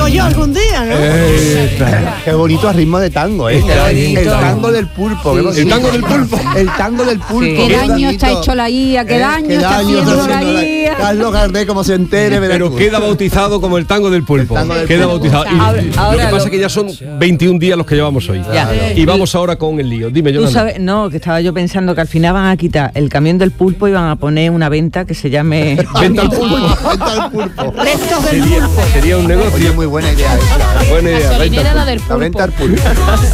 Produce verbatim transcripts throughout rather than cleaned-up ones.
digo yo algún día, ¿no? Eh, Qué bonito a ritmo de tango, ¿eh? El, el tango del pulpo. Sí, el tango del pulpo. El tango del pulpo. Sí. ¿Qué daño está hecho la I A? ¿Qué ¿Eh? daño ¿Qué está daño haciendo está la haciendo I A? Carlos Gardel, como se entere, verás Pero tú. queda bautizado como el tango del pulpo. El tango del Queda pulpo. bautizado. Y, Ahora- y ahora lo que pasa lo- es que ya son veintiún días los que llevamos hoy. Ya. Y vamos ahora con el lío. Dime, Tú Yolanda. sabes, no, que estaba yo pensando que al final van a quitar el camión del pulpo y van a poner una venta que se llame Venta al pulpo. Venta al pulpo. Restos del Sería, pulpo. sería un negocio. Oye, muy buena idea esa. Buena idea. Gasolinera la del La pulpo. venta al pulpo.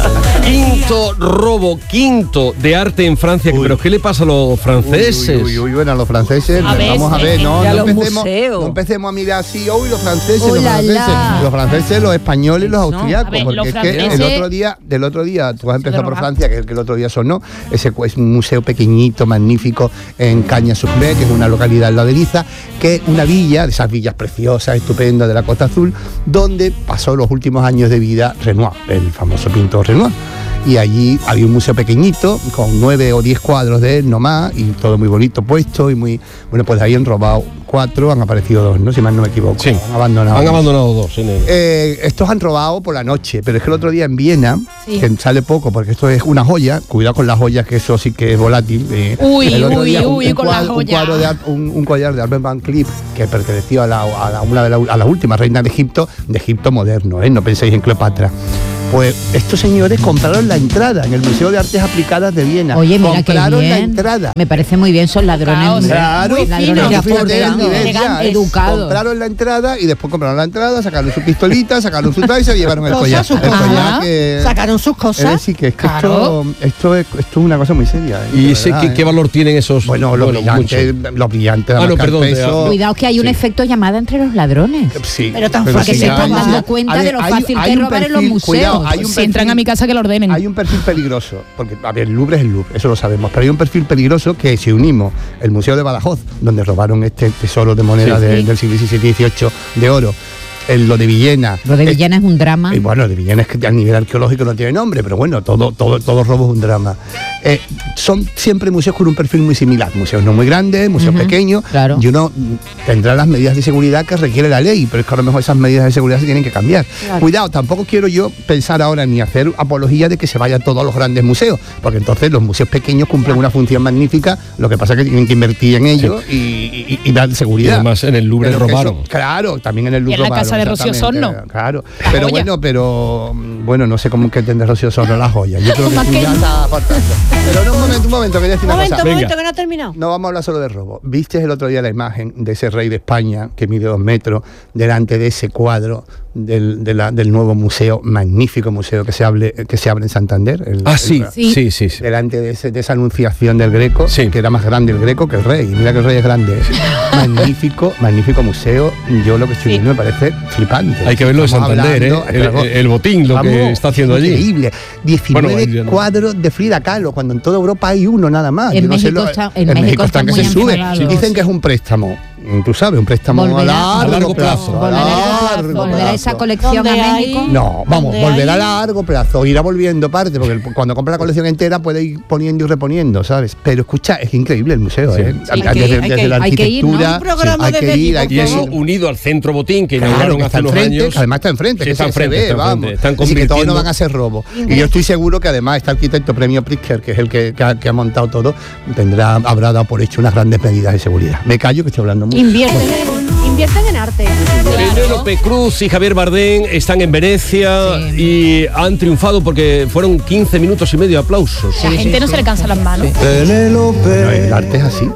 Quinto robo, quinto de arte en Francia. Uy. ¿Pero qué le pasa a los franceses? Uy, uy, uy, bueno, a los franceses, A vamos a veces. ver, no, Y a no los empecemos, museos. no empecemos a mirar así, uy, los franceses, Oh, los la, franceses, la. los franceses, los españoles y los No. austriacos, A ver, porque los es que el franceses- otro día, del otro día, tú has empezado por droga. Francia, que es el que el otro día sonó, ese es un museo pequeñito, magnífico, en Cagnes-sur-Mer, que es una localidad al lado de Niza, que es una villa, de esas villas preciosas, estupendas de la Costa Azul, donde pasó los últimos años de vida Renoir, el famoso pintor Renoir. Y allí había un museo pequeñito con nueve o diez cuadros de él nomás y todo muy bonito puesto y muy bueno, pues de ahí han robado cuatro, han aparecido dos, ¿no? Si mal no me equivoco. Sí. Han abandonado. Han abandonado dos. En el... Eh, estos han robado por la noche, pero es que el otro día en Viena, Sí. que sale poco porque esto es una joya, cuidado con las joyas que eso sí que es volátil. eh. Uy, el otro uy, día un- uy, un, con las cuadro- un joyas. cuadro de Ar- un, un collar de Albert Van Cleef que perteneció a la, a la- una de la, a la última reina de Egipto, de Egipto moderno, ¿eh? No penséis en Cleopatra. Pues estos señores compraron la entrada en el Museo de Artes Aplicadas de Viena. Oye, mira qué compraron bien. la entrada. Me parece muy bien, son ladrones. Claro, muy claro, ladrones de fíjate el aporte, nivel ya, elegantes, ¿eh? educados. Compraron la entrada y después compraron la entrada, sacaron su pistolita, sacaron su tal y se llevaron el Cosas, collar. sus El cosas. collar que... Sacaron sus Es cosas. decir, que, es que Claro. esto, esto, es, esto es una cosa muy seria. ¿eh? ¿Y De ese, verdad, ¿qué, ¿eh? qué valor tienen esos? Bueno, los brillantes, los brillantes, Ah, no, marcar perdón, peso. te- Cuidado que hay un Sí. efecto llamada entre los ladrones. Sí, Pero tan sí, fácil que se ya- están dando ya- cuenta a ver, de lo hay- fácil que hay es un robar en los perfil- museos. cuidado, hay un Si entran perfil- a mi casa que lo ordenen. Hay un perfil peligroso, porque a ver, el Louvre es el Louvre, eso lo sabemos, pero hay un perfil peligroso que si unimos el Museo de Badajoz, donde robaron este tesoro de moneda Sí. de- del siglo diecisiete y dieciocho de oro, el, lo de Villena. Lo de es- Villena es un drama. Y bueno, de Villena es que a nivel arqueológico no tiene nombre, pero bueno, todo, todo, todo robo es un drama. Eh, son siempre museos con un perfil muy similar, museos no muy grandes, museos Ujú, pequeños, claro. y uno mm, tendrá las medidas de seguridad que requiere la ley, pero es que a lo mejor esas medidas de seguridad se tienen que cambiar. Claro. Cuidado, tampoco quiero yo pensar ahora ni hacer apología de que se vaya a todos los grandes museos, porque entonces los museos pequeños cumplen una función magnífica, lo que pasa es que tienen que invertir en ellos y, y- y dar Y seguridad. además en el Louvre Pero que robaron. eso- claro, también en el Y Louvre en la robaron, casa de Rocío exactamente, Sorno. Claro, La pero joya. bueno, pero mm, bueno, no sé cómo que tendrá Rocío Sorno la joya. Yo creo que ¿Cómo sí, ya que? está faltando. Pero no, un momento, un momento, quería decir Un una momento, cosa. un Venga. momento, que no ha terminado. No vamos a hablar solo de robo. ¿Viste el otro día la imagen de ese rey de España que mide dos metros delante de ese cuadro del, de la- del nuevo museo, magnífico museo que se, hable, que se abre en Santander? El- Ah, el- sí, Sí. sí, sí. sí. Delante de, ese- de esa anunciación del Greco, Sí. que era más grande el Greco que el rey. Mira que el rey es grande. Magnífico, magnífico museo. Yo lo que estoy Sí. viendo me parece flipante. Hay que verlo de Estamos Santander, ¿eh? hablando- El, Claro, el botín, lo que vamos, está haciendo allí. Increíble. diecinueve Bueno, ahí- cuadros de Frida Kahlo, cuando en toda Europa hay uno nada más. En Yo no sé México lo- está- en México están que está se muy sube. enfadados. Dicen que es un préstamo. Tú sabes, un préstamo Volverá- a largo, a largo plazo. plazo. a Volverá, largo volverá plazo. esa colección ¿Dónde a hay? México. No, vamos, ¿Dónde volverá a hay? largo plazo, irá volviendo parte, porque el- cuando compra la colección entera puede ir poniendo y reponiendo, ¿sabes? Pero escucha, es increíble el museo, Sí. ¿eh? Sí, desde hay que- desde hay que- la hay que ir, ¿no? arquitectura, Un programa hay que desde ir, hay aquí, Y que eso ir. unido al centro botín que Claro, inauguraron que hace está unos enfrente, años. que además está enfrente, Sí, que está se, enfrente, se ve, está vamos. enfrente. Están Así que todos no convirtiendo- van a ser robos. Y yo estoy seguro que además este arquitecto premio Pritzker, que es el que, que ha, que ha montado todo, tendrá, habrá dado por hecho unas grandes medidas de seguridad. Me callo que estoy hablando mucho. Invierten en, invierten en arte. Penélope Cruz y Javier Bardem están en Venecia y han triunfado porque fueron quince minutos y medio de aplausos. La gente no se le cansa las manos. No, el arte es así.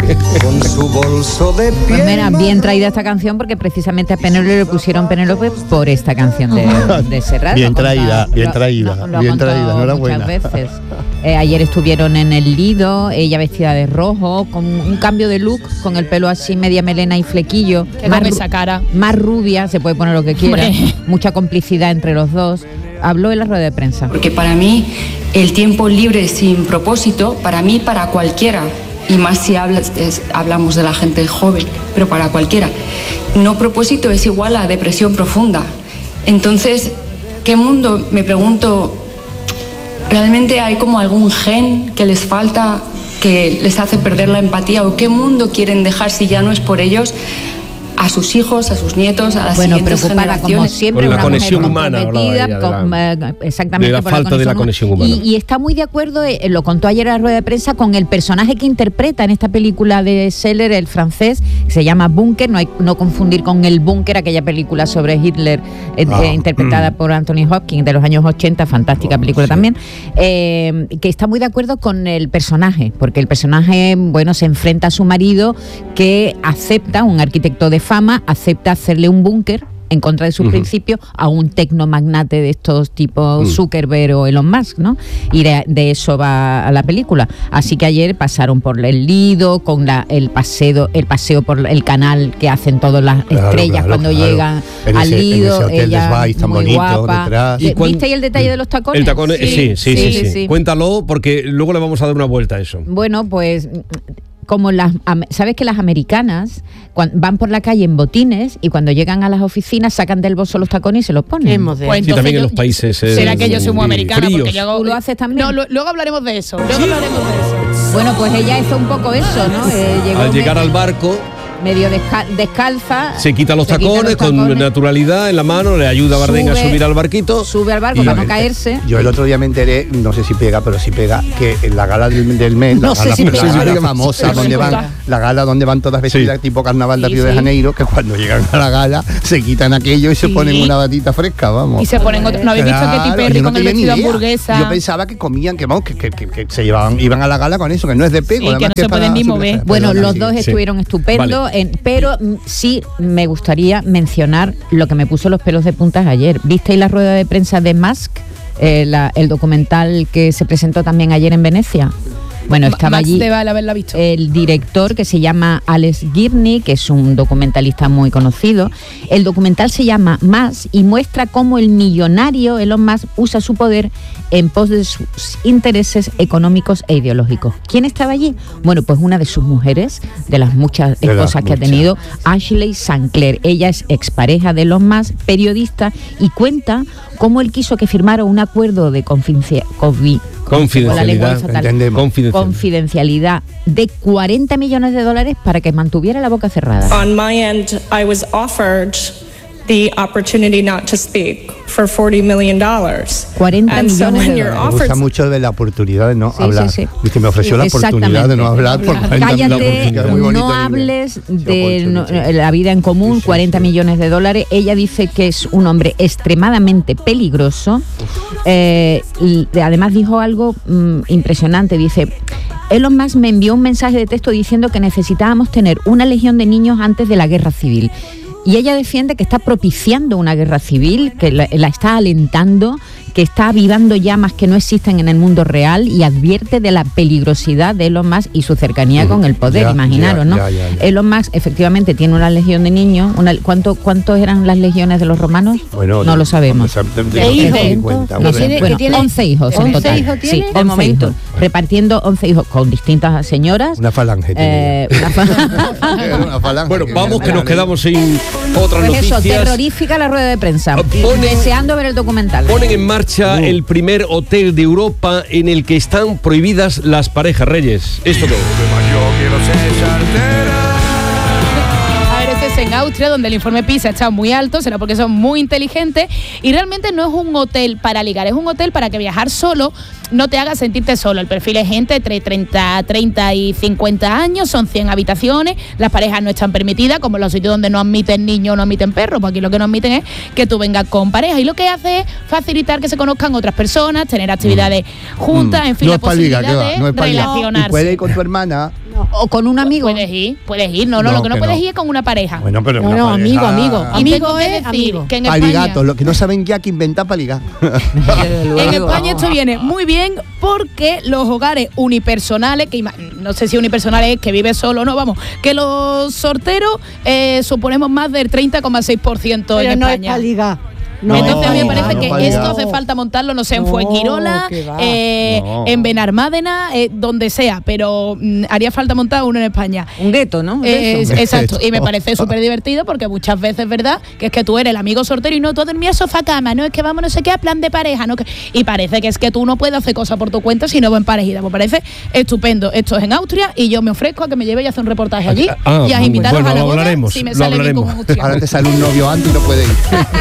Con su bolso de Pues piel. mira, bien traída esta canción porque precisamente a Penélope le pusieron Penélope por esta canción de, de Serrat. Bien Lo ha traída, contado- bien lo- traída, lo- lo ha bien contado traída, enhorabuena. muchas veces. Eh, ayer estuvieron en el Lido, ella vestida de rojo, con un cambio de look, con el pelo así, media melena y flequillo. Que Más con ru- esa cara. Más rubia, se puede poner lo que quiera. Hombre. Mucha complicidad entre los dos. Habló en la rueda de prensa. Porque para mí el tiempo libre sin propósito, para mí, para cualquiera, y más si hablas, es- hablamos de la gente joven, pero para cualquiera, no propósito es igual a depresión profunda. Entonces, ¿qué mundo, me pregunto, realmente hay como algún gen que les falta, que les hace perder la empatía? ¿O qué mundo quieren dejar si ya no es por ellos? a sus hijos, a sus nietos, a las Bueno, siguientes preocupada como generaciones. siempre, Con la una conexión mujer humana, hablaba comprometida, ella, de con, la- eh, exactamente de la por falta de la conexión humana. Y, y está muy de acuerdo, eh, lo contó ayer en la rueda de prensa, con el personaje que interpreta en esta película de Seller, el francés, que se llama Bunker, no hay no confundir con El Búnker, aquella película sobre Hitler eh, Ah. eh, interpretada por Anthony Hopkins de los años ochenta, fantástica película sí. también, eh, que está muy de acuerdo con el personaje, porque el personaje, bueno, se enfrenta a su marido que acepta, un arquitecto de fama, acepta hacerle un búnker en contra de sus Ujú. principios a un tecnomagnate de estos tipos Mm. Zuckerberg o Elon Musk, ¿no? Y de, de eso va a la película. Así que ayer pasaron por el Lido, con la, el paseo, el paseo por el canal que hacen todas las Claro, estrellas claro, cuando claro. llegan En al ese- en Lido, ese hotel de ella Spice tan muy bonito guapa. detrás. Y Eh, cuan- ¿Viste ahí el detalle de los tacones? El tacón, sí, sí, sí, sí, sí, sí. Cuéntalo, porque luego le vamos a dar una vuelta a eso. Bueno, pues como las, am- sabes que las americanas cuan- van por la calle en botines y cuando llegan a las oficinas sacan del bolso los tacones y se los ponen. Qué moderno. Pues Sí, también en entonces los países eh, será que yo soy muy americana fríos. porque yo hago- ¿Tú lo haces también? No, lo- luego hablaremos de eso. Luego hablaremos de eso. Bueno, pues ella hizo un poco eso, ¿no? Eh, llegó Al llegar me- al barco, medio desca- descalza. se quita los se quita tacones los con tacones, naturalidad en la mano, le ayuda a Bardem a Sube- subir al barquito. Sube al barco Y- para no caerse. Yo el otro día me enteré, no sé si pega, pero sí pega, que en la gala del, del mes, No la sé gala, si la pega. gala Sí, sí, famosa, sí, donde sí, van, pega. la gala donde van todas vestidas Sí. tipo carnaval de Sí, Río de sí. Janeiro, que cuando llegan a la gala se quitan aquello y se Sí. ponen una batita fresca, vamos. Y se ponen otro. ¿No habéis visto a Katy Claro, Perry yo no con el tenía ni vestido idea. hamburguesa? Yo pensaba que comían, que vamos, que, que, que, que se llevaban, iban a la gala con eso, que no es de pego. Sí, que además no se es para pueden ni subir- mover. Bueno, Perdona, los sí. dos sí. estuvieron estupendos, Vale. en- pero mm, sí me gustaría mencionar lo que me puso los pelos de puntas ayer. ¿Visteis la rueda de prensa de Musk? Eh, la- el documental que se presentó también ayer en Venecia. Bueno, estaba Max allí te vale haberla visto. el director, que se llama Alex Gibney, que es un documentalista muy conocido. El documental se llama Más y muestra cómo el millonario Elon Musk usa su poder en pos de sus intereses económicos e ideológicos. ¿Quién estaba allí? Bueno, pues una de sus mujeres, de las muchas De las esposas que ha muchas. tenido, Ashley Sinclair. Ella es expareja de Elon Musk, periodista, y cuenta cómo él quiso que firmara un acuerdo de confidencia- confi- con la lengua Confidencialidad. estatal. Entendemos. Confidencialidad. Confidencialidad de cuarenta millones de dólares para que mantuviera la boca cerrada. On my end, I was offered the opportunity not to speak for forty million dollars. cuarenta And so millones when de you're dólares. Me gusta offered mucho de la oportunidad de no Sí, hablar. sí, sí. Dice, me ofreció la oportunidad de no hablar por cuarenta Cállate, la oportunidad. Muy bonito no en inglés. hables Sí, de no- opportunity. la vida en común, Sí, sí, cuarenta sí. millones de dólares. Ella dice que es un hombre extremadamente peligroso. Eh, y además dijo algo mm, impresionante. Dice, Elon Musk me envió un mensaje de texto diciendo que necesitábamos tener una legión de niños antes de la guerra civil. Y ella defiende que está propiciando una guerra civil, que la, la está alentando, que está avivando llamas que no existen en el mundo real, y advierte de la peligrosidad de Elon Musk y su cercanía con el poder, Ya, imaginaros, ya, ¿no? ya, ya, ya. Elon Musk efectivamente tiene una legión de niños. Una, ¿cuánto, ¿Cuántos eran las legiones de los romanos? Bueno, no lo sabemos. de- de- de- ¿Qué de- hijos? cincuenta, No una sé, vez. bueno, que tiene- once hijos en ¿once total. hijos Sí, tiene? once De momento. hijos. Repartiendo once hijos con distintas señoras. Una falange. Eh, tenía. una fa- Era una falange Bueno, que- vamos que nos quedamos sin otras Pues eso, noticias. terrorífica la rueda de prensa. Ponen- Deseando ver el documental. Ponen en marcha el primer hotel de Europa en el que están prohibidas las parejas, Reyes. ¿Esto qué es? A ver, este es en Austria, donde el informe PISA está muy alto, será porque son muy inteligentes, y realmente no es un hotel para ligar, es un hotel para que viajar solo no te haga sentirte solo. El perfil es gente entre treinta, treinta y cincuenta años, son cien habitaciones, las parejas no están permitidas, como en los sitios donde no admiten niños o no admiten perros, pues aquí lo que no admiten es que tú vengas con pareja, y lo que hace es facilitar que se conozcan otras personas, tener actividades juntas, en fin, No la es para ligar, posibilidad ¿qué va? de No es para ligar. relacionarse. Y puede ir con tu hermana. O con un amigo. Puedes ir, puedes ir, no, no, No, lo que no que puedes no. ir es con una pareja. Bueno, pero No, una no, pareja- amigo, amigo. Y tengo Amigo que es decir amigo. que en España, Paligatos, los que no saben ya que inventar para ligar. en España esto viene muy bien porque los hogares unipersonales, que ima- no sé si unipersonales es que vive solo o no, vamos, que los sorteros eh, suponemos más del treinta coma seis por ciento en Pero no es España. para ligar. No, Entonces a mí me no, parece no, que no, esto no. hace falta montarlo, no sé, en No, Fuengirola, que va. eh, No. en Benalmádena, eh, donde sea, pero mm, haría falta montar uno en España. Un gueto, ¿no? Eh, De eso. es- exacto, y me parece súper divertido porque muchas veces, ¿verdad? Que es que tú eres el amigo soltero y no, tú dormías sofá cama, no es que vamos no sé qué a plan de pareja, ¿no? Que- y parece que es que tú no puedes hacer cosas por tu cuenta si no vas en parejita. Me parece estupendo. Esto es en Austria y yo me ofrezco a que me lleve y hacer un reportaje allí Ah, y a muy invitaros bueno, a la lo boda hablaremos, si me lo sale bien hablaremos. con un austriaco. Ahora te sale un novio antes y no puede ir.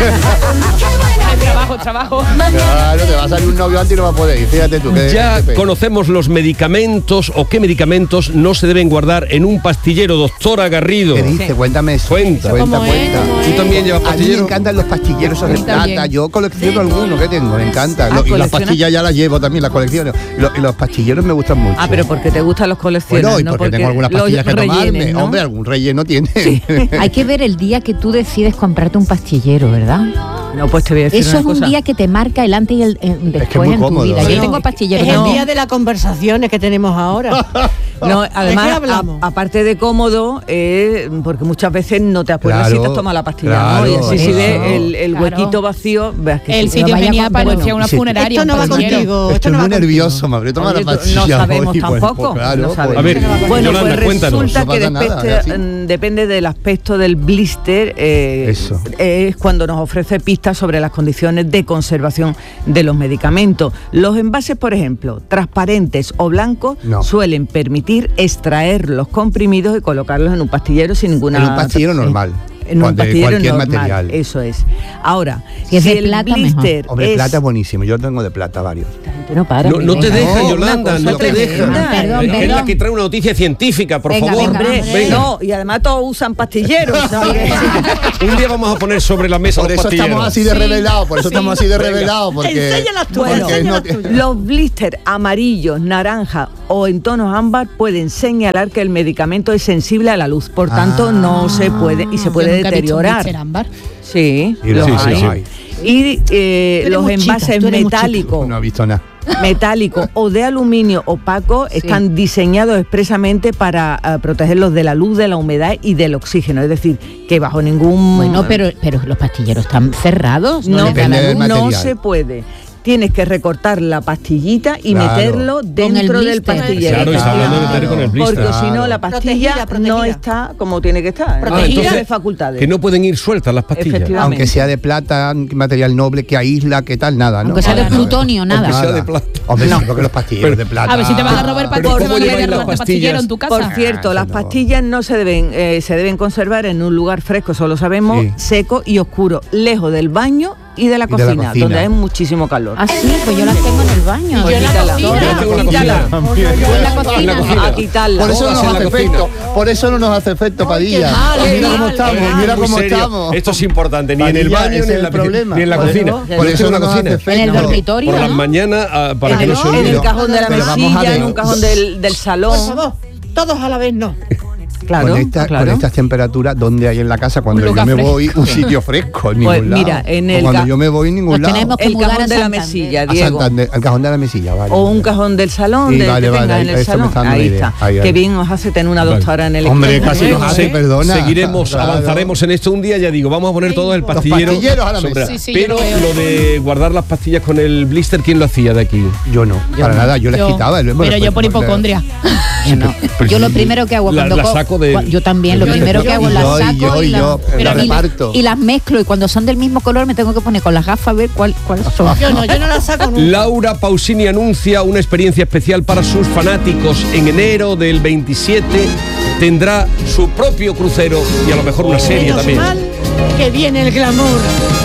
trabajo, trabajo. Claro, te va a salir un novio antes y no va a poder ir. Fíjate tú. que- Ya que pe- conocemos los medicamentos o qué medicamentos no se deben guardar en un pastillero, doctora Garrido. ¿Qué dice? Cuéntame eso. Cuenta. Cuenta, ¿Cómo es? cuenta. ¿Cómo ¿Tú también llevas A mí me pastillero? encantan los pastilleros esos A de mí también. plata. Yo colecciono algunos que tengo, me encanta. Ah, Lo- y las ¿coleccionas? pastillas ya las llevo también, las colecciono. Y, lo- y los pastilleros me gustan mucho. Ah, pero porque te gustan los colecciones, Bueno, y ¿no? porque, tengo algunas los pastillas que tomarme. rellenes, ¿no? Hombre, algún relleno tiene. Hay que ver el día que tú decides comprarte un pastillero, ¿verdad? No, pues te voy a decir Eso una es un cosa. día que te marca el antes y el eh, después muy en tu cómodo, vida. ¿eh? Yo tengo pastilleros. Es el no. día de las conversaciones que tenemos ahora. No, además, qué hablamos? a- aparte de cómodo, eh, porque muchas veces no te acuerdas Claro, si te has tomado la pastilla, claro, ¿no? Y así si eso. ves el, el Claro. huequito vacío, veas que El sí. sitio vaya tenía con- parecía bueno, una y si- funeraria. Esto no un va pastillero. contigo. Esto Estoy no va muy contigo. nervioso, me habré tomado Oye, la tú- pastilla. no sabemos hoy, pues, tampoco, pues, claro, no sabemos. A ver, Bueno, Yolanda, pues cuéntanos. resulta No que pasa nada, depende, es así. mm, depende del aspecto del blister, eh, Eso. es cuando nos ofrece pistas sobre las condiciones de conservación de los medicamentos. Los envases, por ejemplo, transparentes o blancos, No. suelen permitir extraer los comprimidos y colocarlos en un pastillero sin ninguna... En un pastillero normal. En un de pastillero cualquier normal, material. eso es. Ahora, Si es de el plata, blister Hombre, es... plata es buenísimo. Yo tengo de plata varios. No, para, No, no te venga. deja, No, Yolanda, una no cosa te tremenda. deja. Perdón, Es la perdón. que trae una noticia científica, por Venga, favor. venga, Hombre, Venga. no, y además todos usan pastilleros, ¿sabes? Un día vamos a poner sobre la mesa Por los eso pastilleros. estamos así de revelados, por eso estamos así de revelados. Porque, Enséñalas tú, porque enséñalas no- tú. Los blisters amarillos, naranja o en tonos ámbar pueden señalar que el medicamento es sensible a la luz, por tanto Ah. no se puede y se Yo puede nunca he visto un deteriorar. blister ámbar. Sí, Sí, los sí, hay. sí, hay. Y eh, Tú eres los mochita, envases tú eres mochita. metálicos, no he visto nada. metálicos o de aluminio opaco están diseñados expresamente para eh, protegerlos de la luz, de la humedad y del oxígeno, es decir, que bajo ningún Bueno, pero, pero los pastilleros están cerrados. no, les da Depende la del luz. no material. se puede. Tienes que recortar la pastillita y Claro. meterlo dentro del blister. pastillero. Claro, y está hablando de meter con el blister. Porque si no, Claro. la pastilla Protegida, protegida. no está como tiene que estar. Protegida. Ah, entonces, Tiene facultades. que no pueden ir sueltas las pastillas. Efectivamente. Aunque sea de plata, material noble que aísla, que tal, nada, ¿no? Aunque sea de Nada. plutonio, nada. Aunque sea de plata. Hombre, sí, porque los pastilleros de plata. A ver si te vas a robar Pero pastillas, ¿cómo te van a lleváis meter las robando pastillero pastillas? en tu casa. Por cierto, Ah, las eso no. pastillas no se deben eh, se deben conservar en un lugar fresco, eso lo sabemos, Sí. seco y oscuro, lejos del baño y de la, Y de la cocina, cocina. donde hay muchísimo calor. Ah, sí, pues yo las tengo en el baño. Pues yo en la quítala. cocina. Yo tengo en la Quítala. cocina. Yo en la cocina. En la cocina. A quitarla. Por eso no Todas nos en la hace cocina. efecto. Por eso no nos hace efecto, Padilla. mal, mira qué cómo mal, estamos, qué mira Muy cómo serio. estamos. Esto es importante, ni en el Padilla, baño ese ni es en la, el problema. ni en la Por cocina. eso- Yo por tengo eso en la no nos cocina. hace En el efecto. dormitorio, Por las ¿no? mañanas, ah, para En que el, no se en el olvide. cajón de la Pero vamos a mesilla, ver. en un cajón del, del salón. Por favor, todos a la vez no. Claro, con, esta- claro. con estas temperaturas, ¿dónde hay en la casa cuando Un yo lugar me fresco. voy? Un sitio fresco, en Pues ningún lado. mira, en O el cuando ca- yo me voy, en ningún Nos lado. tenemos que El mudar cajón a de la Santander. mesilla, A Diego. Santander, al cajón de la mesilla, vale. O un cajón del salón, Sí, de vale, que vale, tengas en ahí el está, me salón. está dando Ahí una idea. está. Ahí, Qué ahí. bien os hace tener una Vale. doctora en el Hombre, equipo. casi nos hace, Sí, perdona. Seguiremos, Claro. avanzaremos en esto un día, ya digo, vamos a poner todos el Los pastillero. pastilleros a la sobre- mesa. Sí, sí, yo Pero lo veo. lo de guardar las pastillas con el blister, ¿quién lo hacía de aquí? Yo no, para nada, yo les Yo- quitaba. bueno, pero yo pues, por pues, hipocondria. Yo no. Yo lo primero que hago La- cuando la co- saco de- cua- yo también lo Yo- primero que yo- hago y las yo- y saco yo- y, y la- yo, y la la- reparto. y las mezclo y cuando son del mismo color me tengo que poner con las gafas a ver cuál cuáles son. Yo no, yo no la saco nunca. Laura Pausini anuncia una experiencia especial para sus fanáticos. En enero del veintisiete tendrá su propio crucero y a lo mejor una serie Menos también. mal que viene el glamour.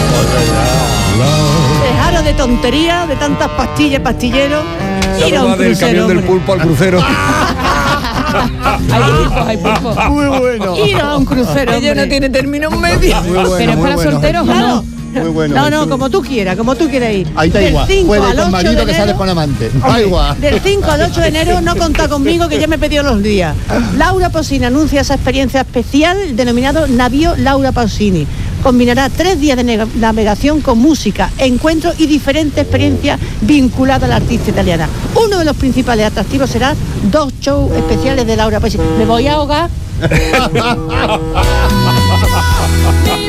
Dejaros de tontería, de tantas pastillas, pastilleros. Ir a un Saluda del crucero, camión del hombre. pulpo al crucero. Hay pulpos, hay pulpos. Muy bueno. Ir a un crucero. Ella no hombre. tiene término medio. Muy bueno, Pero es muy para bueno. solteros o Claro. no. Muy bueno. No, no, Jesús. como tú quieras, como tú quieras ir. Ahí está Del igual. cinco Puede al ir con ocho marido de que sales enero- con amante. Da Hombre, igual. Del cinco al ocho de enero no contá conmigo que ya me he pedido los días. Laura Pausini anuncia esa experiencia especial denominado Navío Laura Pausini. Combinará tres días de nega- navegación con música, encuentros y diferentes experiencias vinculadas a la artista italiana. Uno de los principales atractivos será dos shows especiales de Laura Pausini. Me voy a ahogar.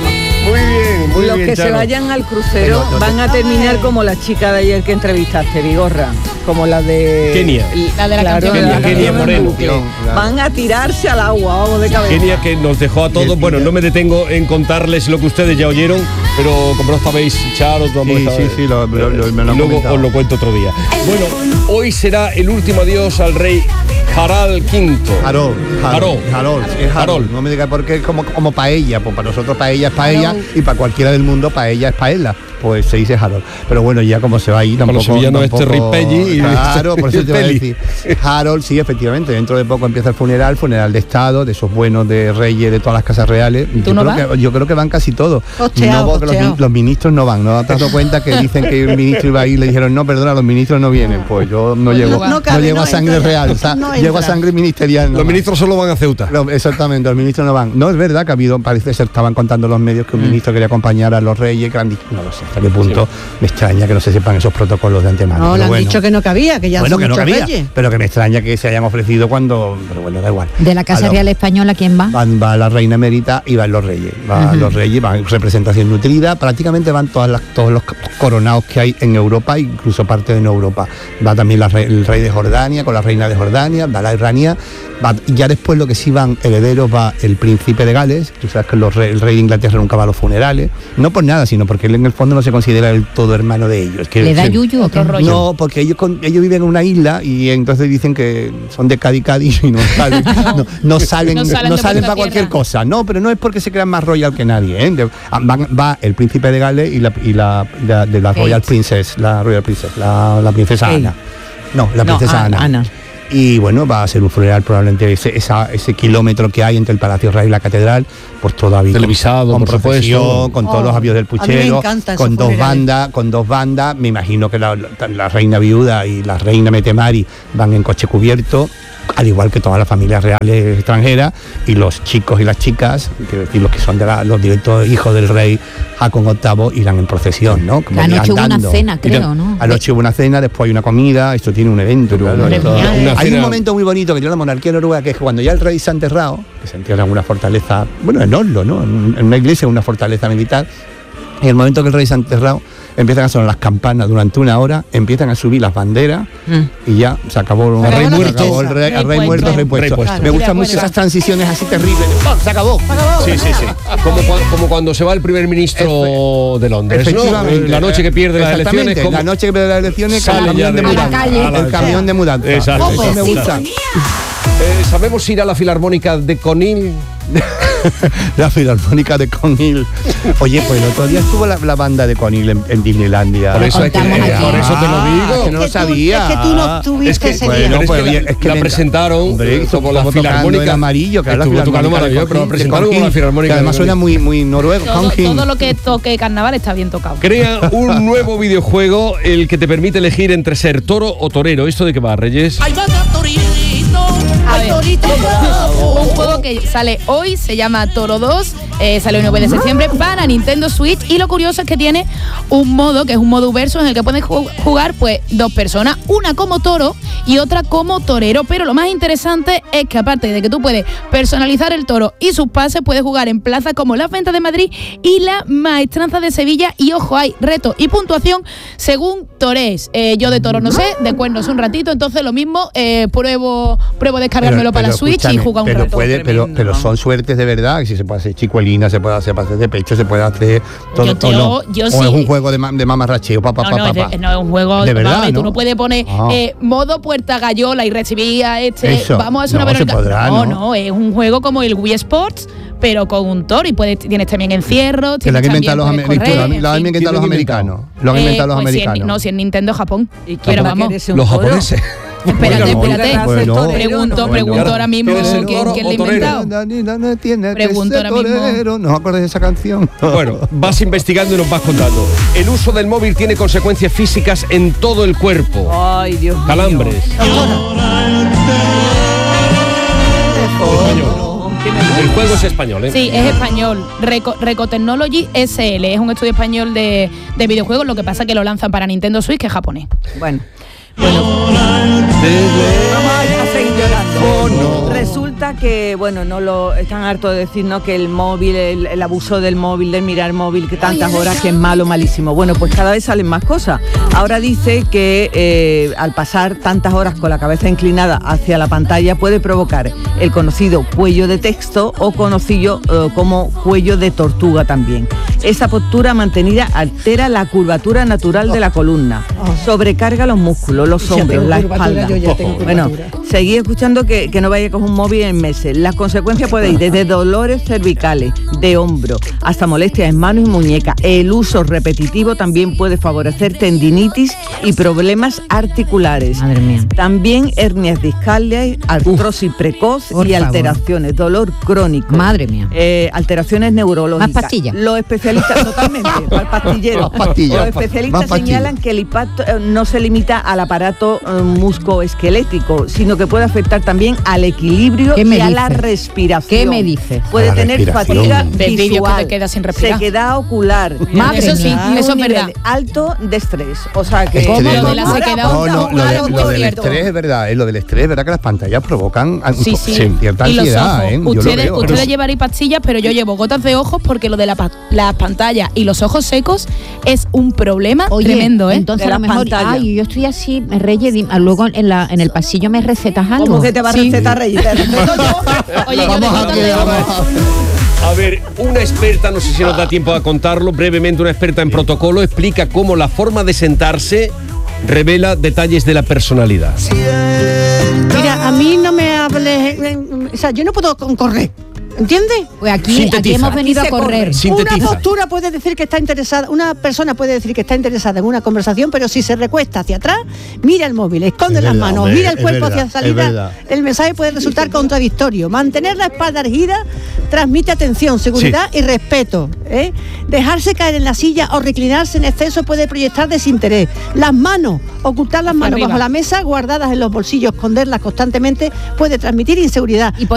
Muy bien, muy Los bien, que se Charo. vayan al crucero Pero, van a terminar como la chica de ayer que entrevistaste, Vigorra, como la de Kenia. La de la canción. de la Kenia, Kenia canción en Moreno. bucle. Claro. Van a tirarse al agua, vamos de cabeza. Kenia, que nos dejó a todos. Bueno, no me detengo en contarles lo que ustedes ya oyeron, pero como no sabéis, Charo, tú Sí, sí, sí, lo- lo- lo- me lo han y luego comentado. os lo cuento otro día. Bueno, hoy será el último adiós al rey Harald quinto. Harold, Harold. Harold, Harold, es Harold. Harold. No me digas por qué, como, como paella, pues para nosotros paella es paella y para cualquiera del mundo paella es paella. Pues se dice Harold. Pero bueno, ya como se va ahí Para tampoco. los sevillanos es tampoco- Terry Pelli y- Claro, por eso te iba a Pelli. decir. Harold, sí, efectivamente, dentro de poco empieza el funeral, funeral de Estado, de esos buenos de reyes de todas las casas reales. ¿Tú yo, no creo vas? que, yo creo que van casi todos. Costeado, no, porque los, costeado. mi- los ministros no van. ¿No te has dado cuenta que dicen que el ministro iba a ir y le dijeron, no, perdona, los ministros no vienen? Pues yo no Pues llego, no va. no, No cabe, llego no a sangre entra. real, o sea, No llego a entra. sangre ministerial. Los nomás. ministros solo van a Ceuta. Lo- exactamente, los ministros no van. No, es verdad que ha habido, parece ser, estaban contando los medios que un ministro quería acompañar a los reyes, que han dicho, no lo sé hasta qué punto, me extraña que no se sepan esos protocolos de antemano. No, pero le han bueno. dicho que no cabía, que ya Bueno, son que no muchos cabía, reyes. pero que me extraña que se hayan ofrecido cuando, pero bueno, da igual. De la Casa A lo- Real Española, ¿quién va? Van, va la reina emérita y van los reyes. Van los reyes, van representación nutrida, prácticamente van todas las, todos los coronados que hay en Europa, incluso parte de no Europa. Va también la re- el rey de Jordania, con la reina de Jordania, va la irania, va, y ya después lo que sí van herederos va el príncipe de Gales, tú sabes que los re- el rey de Inglaterra nunca va a los funerales, no por nada, sino porque él en el fondo no se considera el todo hermano de ellos. Que ¿Le da se- yuyu o qué? Otro rollo. no, porque ellos con- ellos viven en una isla y entonces dicen que son de Cádiz Cádiz y no salen, no, no salen, No no salen salen, de para Puerto cualquier Tierra. cosa. No, pero no es porque se crean más royal que nadie. ¿eh? De- van- va el príncipe de Gales y la, y la de, de la Kate. Royal Princess, la Royal Princess, la, la princesa Kate. Ana. No, la No, princesa Ana, Ana. Ana. Y bueno, va a ser un funeral probablemente ese, esa- ese kilómetro que hay entre el Palacio Real y la Catedral, pues todavía Televisado, con, por con procesión, supuesto. con todos Oh, los avios del a mí me puchero, encanta esos con dos funerales. bandas, con dos bandas. Me imagino que la, la- la reina viuda y la reina Metemari van en coche cubierto, al igual que todas las familias reales extranjeras, y los chicos y las chicas, quiero decir, los que son de la- los directos hijos del rey Haakon octavo, irán en procesión, ¿no? Como Anoche irán hubo una dando. cena, creo, Irán- ¿no? Anoche hubo una cena, después hay una comida, esto tiene un evento. claro, una- esto- una- una hay cena- un momento muy bonito que tiene la monarquía noruega, que es cuando ya el rey se ha enterrado, que se entierra en una fortaleza, bueno, en Oslo, ¿no? En, en una iglesia, en una fortaleza militar. En el momento que el rey se ha enterrado, empiezan a sonar las campanas durante una hora, empiezan a subir las banderas y ya se acabó, Se el rey acabó la muerto, tristeza. el rey, el rey Rey muerto, puesto. rey puesto. Rey puesto. Me Claro, gustan de mucho acuerdo. esas transiciones así terribles. ¡Pum! Se acabó. Sí, sí, sí. Como, cua- como cuando se va el primer ministro de Londres, ¿no? Efectivamente. La noche que pierde las Exactamente, elecciones. como- la noche que pierde las elecciones, Sale el ya camión de de- mudanza. a la calle. El camión de mudanza. Exacto, Eso exacto. me gusta. Eh, ¿Sabemos ir a la Filarmónica de Conil? La Filarmónica de Conil. Oye, pues el otro día estuvo la, la banda de Conil en, en Disneylandia. Por eso, es que, contamos eh, aquí. por eso te lo Ah, digo. que no lo Es que tú- sabía. es que tú no estuviste Es que, ese bueno, día. pero es pues, que oye, la, es que la me- presentaron Hombre, esto por la estuvo tocando Filarmónica. el amarillo, que era la Estuvo tocando Filarmónica de maravilloso, pero la Conil, de presentaron con la Conil, Filarmónica. que además de suena Conil. muy, muy noruego. Todo, Conil. todo lo que toque carnaval está bien tocado. Crea un nuevo videojuego, el que te permite elegir entre ser toro o torero. ¿Esto de qué va, Reyes? A ver, un juego que sale hoy, se llama Toro dos, eh, sale el nueve de septiembre para Nintendo Switch, y lo curioso es que tiene un modo, que es un modo versus, en el que pueden ju- jugar pues dos personas, una como toro y otra como torero, pero lo más interesante es que aparte de que tú puedes personalizar el toro y sus pases, puedes jugar en plazas como Las Ventas de Madrid y la Maestranza de Sevilla, y ojo, hay reto y puntuación según torés. Eh, yo de toro no sé, de cuernos un ratito, entonces lo mismo, eh, pruebo, pruebo descargármelo para la Switch y escúchame, jugar un pero rato. puede, pero, Tremendo, pero vamos. son suertes de verdad, que si se puede hacer chicuelina, se puede hacer pases de pecho, se puede hacer todo, Yo te- o no. yo o sí. es un juego de, ma- de mamarracheo, pa, pa, No, pa, no, pa, es, pa. de- no es un juego. De verdad, vamos a ver, ¿no? Tú no puedes poner Ah. eh, modo puerta gallola y recibía este. Eso. Vamos a hacer No, una se Verónica. podrá, no, ¿no? no, es un juego como el Wii Sports, pero con un toro, y puedes, tienes también encierro. Que lo han tienes inventado los, también, amer- puedes lo han- correr, lo han en fin. inventado los ¿Quién lo ha americanos. Lo han Eh, inventado los pues si en- americanos. no, si en Nintendo Japón. ¿Y Pero quién vamos. quiere ser un Los toro? japoneses. Espérate, Bueno, espérate. bueno, pregunto, bueno. pregunto ahora mismo ¿Quieres ser quién, toro quién o lo ha torero? inventado. No tiene que Pregunto ser ahora mismo. torero. ¿No os acordáis de esa canción? Bueno, vas investigando y nos vas contando. El uso del móvil tiene consecuencias físicas en todo el cuerpo. Ay, Dios mío. Calambres. El juego es español, ¿eh? Sí, es español. Reco, Reco Technology S L es un estudio español de, de videojuegos. Lo que pasa es que lo lanzan para Nintendo Switch, que es japonés. Bueno, bueno. Vamos a seguir llorando. Resulta resulta que, bueno, no lo están hartos de decir, ¿no?, que el móvil, el, el abuso del móvil, del mirar móvil, que tantas horas, que es malo, malísimo. Bueno, pues cada vez salen más cosas. Ahora dice que eh, al pasar tantas horas con la cabeza inclinada hacia la pantalla puede provocar el conocido cuello de texto o conocido eh, como cuello de tortuga también. Esa postura mantenida altera la curvatura natural de la columna, sobrecarga los músculos, los Ya hombros, tengo la curvatura, espalda. yo ya tengo Bueno, curvatura. seguí escuchando que, que no vaya con un móvil en meses. Las consecuencias pueden ir desde dolores cervicales, de hombro, hasta molestias en manos y muñecas. El uso repetitivo también puede favorecer tendinitis y problemas articulares. Madre mía. También hernias discales, artrosis precoz por y favor. alteraciones, dolor crónico. Madre mía. Eh, alteraciones neurológicas. Más pastillas. Los especialistas, totalmente, al pastillero. Más pastillas, Los más especialistas pastillas. señalan que el impacto eh, no se limita al aparato eh, musculoesquelético, sino que puede afectar también al equilibrio ¿Qué y me a dices? la respiración. ¿Qué me dices? Puede A la tener respiración. fatiga Del vídeo que visual, te quedas sin respirar. sequedad ocular. Madre Eso sí, mía. y eso un es verdad. nivel alto de estrés. O sea que... ¿Cómo? Lo de la sequedad No, no, lo, ocular, de- lo del autocierto. estrés es verdad, eh, lo del estrés es verdad que las pantallas provocan an- Sí, sí. cierta Y los ansiedad, ojos. ¿eh? Yo lo Ustedes, veo. ustedes llevaréis pastillas, pero yo llevo gotas de ojos porque lo de la pa- las pantallas y los ojos secos es un problema Oye, tremendo, ¿eh? entonces De a lo la mejor, pantalla. ay, yo estoy así, me reyes, di- luego en, la, en el pasillo me recetas algo. ¿Cómo que te va a Sí. recetar, Reyes? Te receto yo. Oye, yo de Vamos a gotas de ver, ojos- vamos a- A ver, una experta, no sé si nos da tiempo a contarlo, brevemente una experta en protocolo explica cómo la forma de sentarse revela detalles de la personalidad. Mira, a mí no me hables, eh, o sea, yo no puedo con- correr, ¿entiendes? Pues aquí, Sintetiza. aquí hemos venido Aquí a se correr. corre. Sintetiza. Una postura puede decir que está interesada, una persona puede decir que está interesada en una conversación, pero si se recuesta hacia atrás, mira el móvil, esconde Es las verdad, manos, hombre, mira el es cuerpo verdad, hacia es salida, verdad. el mensaje puede resultar contradictorio. Mantener la espalda erguida transmite atención, seguridad y respeto. ¿eh? Dejarse caer en la silla o reclinarse en exceso puede proyectar desinterés. Las manos, ocultar las Hacia manos arriba. bajo la mesa, guardadas en los bolsillos, esconderlas constantemente, puede transmitir inseguridad. Y